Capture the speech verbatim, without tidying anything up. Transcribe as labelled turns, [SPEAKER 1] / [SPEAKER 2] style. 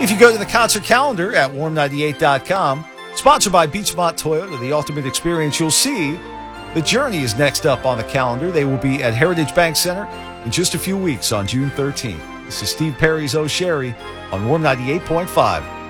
[SPEAKER 1] If you go to the concert calendar at warm ninety-eight dot com, sponsored by Beachmont Toyota, the ultimate experience, you'll see The Journey is next up on the calendar. They will be at Heritage Bank Center in just a few weeks on June thirteenth. This is Steve Perry's O'Sherry on Warm ninety-eight point five.